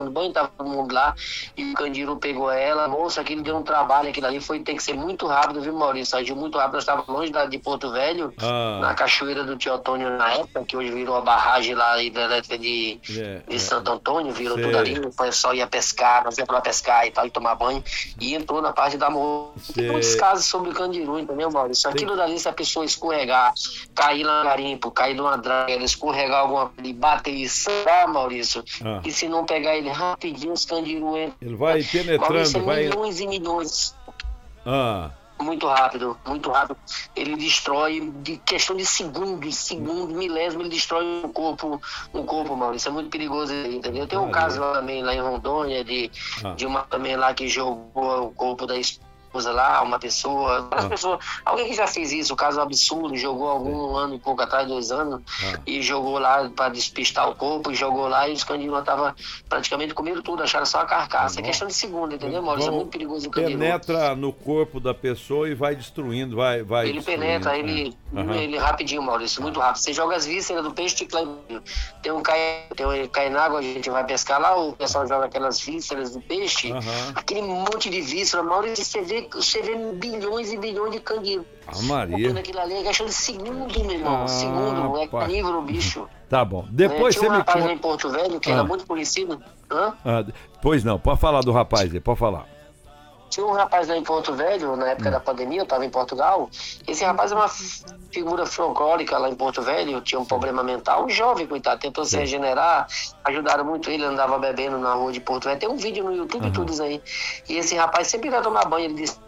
banho, tava todo mundo lá, e o Candiru pegou ela. Moça, aquilo deu um trabalho, aquilo ali tem que ser muito rápido, viu, Maurício? Agiu muito rápido, nós estávamos longe de Porto Velho, na cachoeira do Tio Antônio na época, que hoje virou a barragem lá hidrelétrica de Santo Antônio, virou tudo ali, o pessoal ia pescar, nós ia pra pescar e tal, e tomar banho, e entrou na parte da moça. Tem muitos casos sobre o Candiru, entendeu, Maurício? Aquilo dali, se a pessoa escorregar, cair lá no garimpo, cair numa draga, escorregar alguma coisa e bater e sangrar, Maurício, e se não pegar ele rapidinho, os Candiru entram. Ele vai penetrando, Maurício, vai... milhões e milhões. Muito rápido, muito rápido. Ele destrói, de questão de segundos, milésimo, ele destrói um corpo, Maurício. É muito perigoso, entendeu? Tem um caso lá também, lá em Rondônia, de uma também lá que jogou o corpo da esposa lá, uma pessoa, alguém que já fez isso, um caso absurdo, jogou algum ano e pouco atrás, 2 anos, e jogou lá para despistar o corpo, e jogou lá, e os Candiru estavam praticamente comendo tudo, acharam só a carcaça. É questão de segundo, entendeu, Maurício? É muito perigoso o Candiru. Penetra no corpo da pessoa e vai destruindo, vai ele destruindo, penetra, ele rapidinho, Maurício, muito rápido. Você joga as vísceras do peixe, tem um cai na água, a gente vai pescar lá, o pessoal joga aquelas vísceras do peixe, aquele monte de víscera, Maurício, você vê bilhões e bilhões de Candiru. Maria. Aquilo ali é questão de segundo, meu irmão. Segundo, é carnívoro o bicho. Tá bom. Depois tinha você um rapaz lá em Porto Velho que era muito conhecido. Pois não, pode falar do rapaz aí, pode falar. Tinha um rapaz lá em Porto Velho, na época da pandemia, eu estava em Portugal. Esse rapaz é uma figura folclórica lá em Porto Velho, tinha um problema mental, um jovem, coitado, tentou se regenerar, ajudaram muito ele, andava bebendo na rua de Porto Velho. Tem um vídeo no YouTube e tudo isso aí. E esse rapaz sempre ia tomar banho, ele disse...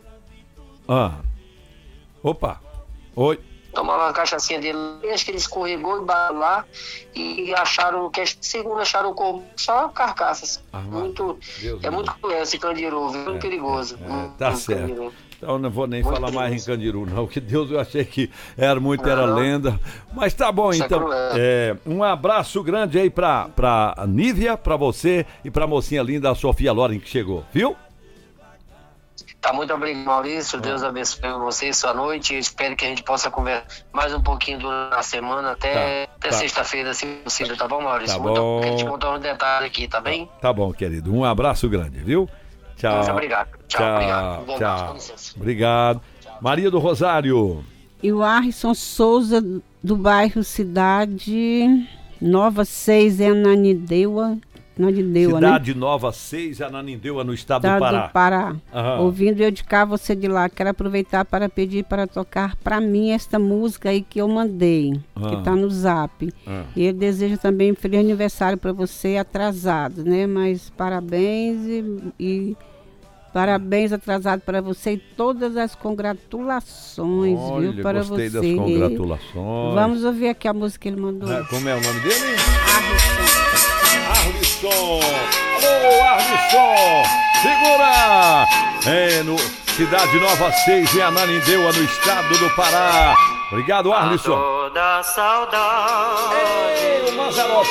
Opa! Oi! Tomava uma cachaçinha dele, acho que ele escorregou e bateu lá e acharam, segundo acharam o corpo, só carcaças. Muito cruel esse Candiru, muito perigoso. Tá certo. Candiru. Então não vou nem falar mais em Candiru, não, que Deus, eu achei que era lenda. Mas tá bom, então. Um abraço grande aí pra Nívia, pra você e pra mocinha linda, a Sofia Loren, que chegou, viu? Tá, muito obrigado, Maurício. Deus abençoe vocês, sua noite. Eu espero que a gente possa conversar mais um pouquinho durante a semana, até sexta-feira, se possível, tá bom, Maurício? Tá bom. A gente contar um detalhe aqui, tá bem? Tá bom, querido. Um abraço grande, viu? Tchau. Muito obrigado. Tchau, obrigado. Bom dia, com licença. Obrigado. Maria do Rosário. E o Arrisson Souza, do bairro Cidade Nova 6, é Ananindeua. Cidade Nova 6, Ananindeua, no estado do Pará. Ouvindo eu de cá, você de lá. Quero aproveitar para pedir para tocar para mim esta música aí que eu mandei, que está no Zap. E eu desejo também um feliz aniversário para você, atrasado, né? Mas parabéns e parabéns atrasado para você e todas as congratulações, viu? Para gostei você. Das congratulações. Vamos ouvir aqui a música que ele mandou. Como é o nome dele? Arlisson. Alô, Arlisson. Segura. No Cidade Nova 6, em Ananindeua, no estado do Pará. Obrigado, Arlisson. Toda saudade. Ei, o Mazzaropi.